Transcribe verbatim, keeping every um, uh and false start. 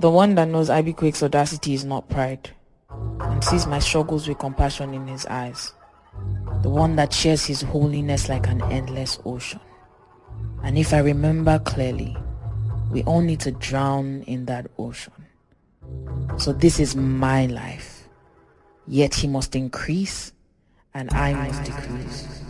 The one that knows Ivy Quake's audacity is not pride, and sees my struggles with compassion in his eyes. The one that shares his holiness like an endless ocean. And if I remember clearly, we all need to drown in that ocean. So this is my life. Yet he must increase, and I must decrease.